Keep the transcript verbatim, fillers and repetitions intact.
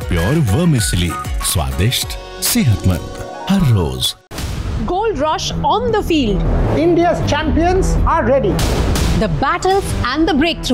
Pure vermicelli, स्वादिष्ट, सेहतमंद, हर रोज। Gold rush on the field. India's champions are ready. The battles and the breakthrough.